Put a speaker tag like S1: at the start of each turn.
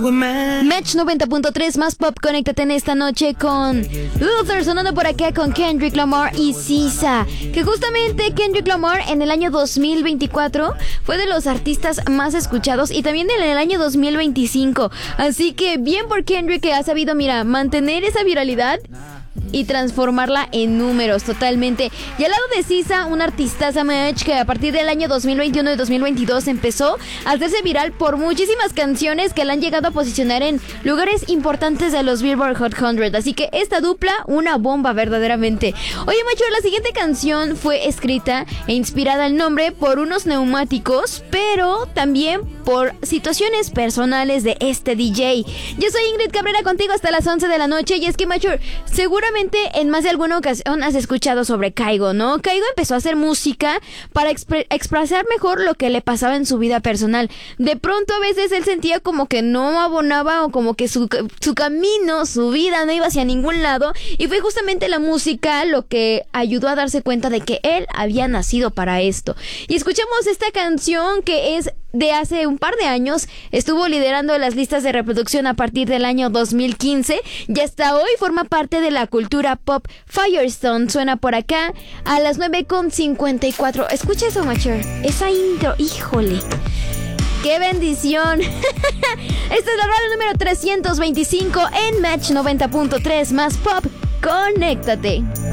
S1: Match 90.3 más pop, conéctate en esta noche con Luther sonando por acá con Kendrick Lamar y SZA. Que justamente Kendrick Lamar en el año 2024 fue de los artistas más escuchados y también en el año 2025. Así que bien por Kendrick, que ha sabido, mira, mantener esa viralidad y transformarla en números totalmente. Y al lado de SZA, una artistaza Match que a partir del año 2021 y 2022 empezó a hacerse viral por muchísimas canciones que la han llegado a posicionar en lugares importantes de los Billboard Hot 100. Así que esta dupla, una bomba verdaderamente. Oye, Macho, la siguiente canción fue escrita e inspirada el nombre por unos neumáticos, pero también por situaciones personales de este DJ. Yo soy Ingrid Cabrera, contigo hasta las 11 de la noche. Y es que, Macho, seguramente en más de alguna ocasión has escuchado sobre Kygo, ¿no? Kygo empezó a hacer música para expresar mejor lo que le pasaba en su vida personal. De pronto a veces él sentía como que no abonaba, o como que su camino, su vida no iba hacia ningún lado, y fue justamente la música lo que ayudó a darse cuenta de que él había nacido para esto. Y escuchamos esta canción que es de hace un par de años, estuvo liderando las listas de reproducción a partir del año 2015 y hasta hoy forma parte de la cultura pop. Firestone suena por acá a las 9:54. Escucha eso, Macher, esa intro, híjole, ¡qué bendición! Esta es la radio número 325 en Match 90.3 más pop. Conéctate.